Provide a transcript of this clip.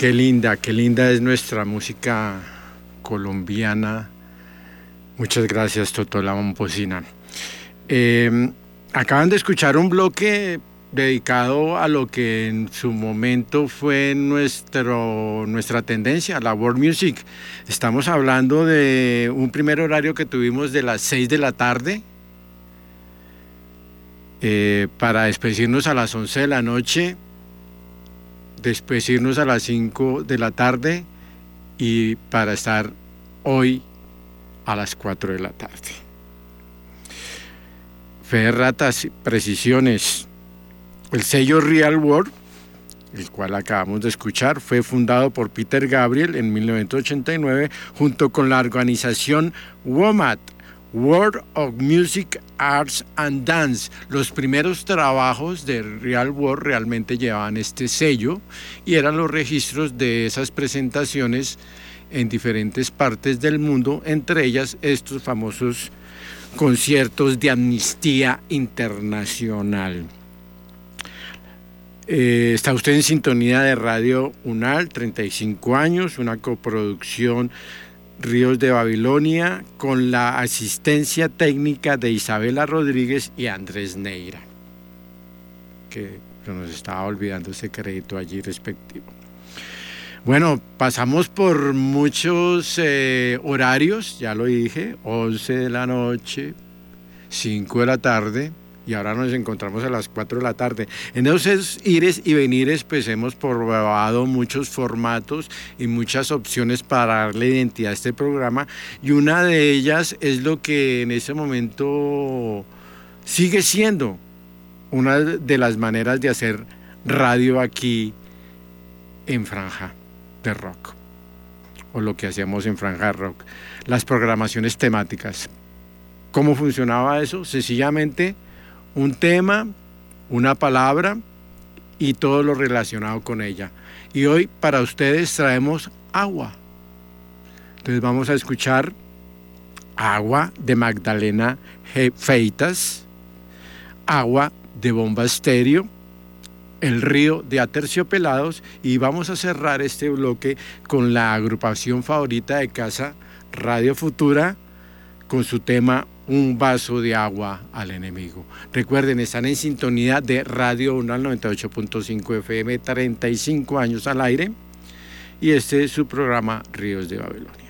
qué linda es nuestra música colombiana. Muchas gracias, Totó la Momposina. Acaban de escuchar un bloque dedicado a lo que en su momento fue nuestra tendencia, la world music. Estamos hablando de un primer horario que tuvimos de las 6 de la tarde para después irnos a las 11 de la noche, después irnos a las 5 de la tarde y para estar hoy a las 4 de la tarde. Fe de ratas, precisiones. El sello Real World, el cual acabamos de escuchar, fue fundado por Peter Gabriel en 1989 junto con la organización WOMAD, World of Music, Arts and Dance. Los primeros trabajos de Real World realmente llevaban este sello y eran los registros de esas presentaciones en diferentes partes del mundo, entre ellas estos famosos conciertos de Amnistía Internacional. Está usted en sintonía de Radio UNAL, 35 años, una coproducción Ríos de Babilonia con la asistencia técnica de Isabela Rodríguez y Andrés Neira, que nos estaba olvidando ese crédito allí respectivo. Bueno, pasamos por muchos horarios, ya lo dije, 11 de la noche, 5 de la tarde, y ahora nos encontramos a las 4 de la tarde. En esos ires y venires pues hemos probado muchos formatos y muchas opciones para darle identidad a este programa, y una de ellas es lo que en ese momento sigue siendo una de las maneras de hacer radio aquí en Franja de Rock, o lo que hacíamos en Franja Rock, las programaciones temáticas. ¿Cómo funcionaba eso? Sencillamente un tema, una palabra y todo lo relacionado con ella. Y hoy para ustedes traemos Agua. Entonces vamos a escuchar Agua de Magdalena Feitas, Agua de Bomba Estéreo, El Río de Aterciopelados, y vamos a cerrar este bloque con la agrupación favorita de casa, Radio Futura, con su tema Un vaso de agua al enemigo. Recuerden, están en sintonía de Radio UNAL 98.5 FM, 35 años al aire, y este es su programa Ríos de Babilonia.